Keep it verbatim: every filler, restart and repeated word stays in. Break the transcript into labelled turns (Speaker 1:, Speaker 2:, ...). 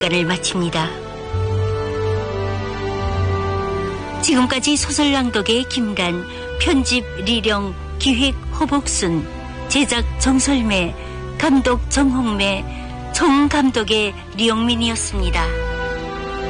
Speaker 1: 시간을 마칩니다. 지금까지 소설낭독의 김간, 편집 리령, 기획 허복순, 제작 정설매, 감독 정홍매, 총감독의 리용민이었습니다.